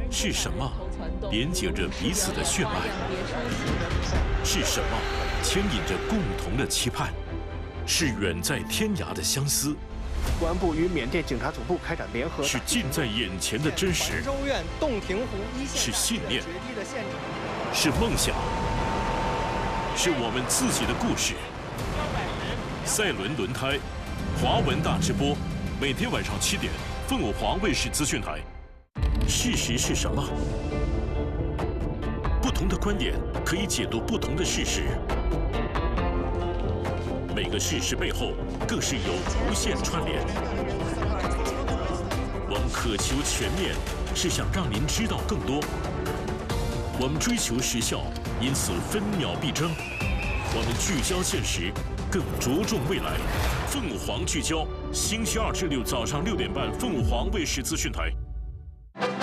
是什么连接着彼此的血脉？是什么牵引着共同的期盼？是远在天涯的相思？ 公安部与缅甸警察总部开展联合。 是近在眼前的真实？ 州院洞庭湖一线是信念？是梦想？是我们自己的故事。赛伦轮胎，华文大直播，每天晚上7点，凤凰卫视资讯台。事实是什么？不同的观点可以解读不同的事实，每个事实背后更是有无限串联。我们渴求全面，是想让您知道更多。我们追求时效，因此分秒必争。我们聚焦现实，更着重未来。凤凰聚焦，星期2至6早上6点半，凤凰卫视资讯台。